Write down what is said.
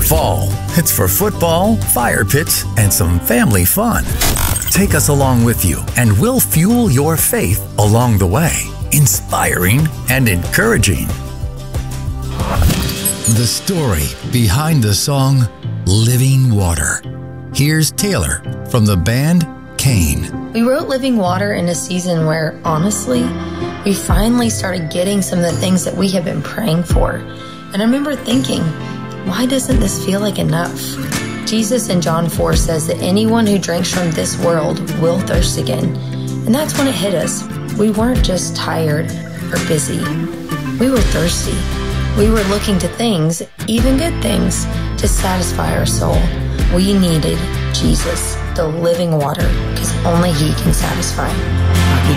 Fall, it's for football, fire pits, and some family fun. Take us along with you, and we'll fuel your faith along the way, inspiring and encouraging. The story behind the song Living Water. Here's Taylor from the band Cain. We wrote Living Water in a season where, honestly, we finally started getting some of the things that we have been praying for. And I remember thinking, why doesn't this feel like enough? Jesus in John 4 says that anyone who drinks from this world will thirst again. And that's when it hit us. We weren't just tired or busy. We were thirsty. We were looking to things, even good things, to satisfy our soul. We needed Jesus, the living water, because only He can satisfy.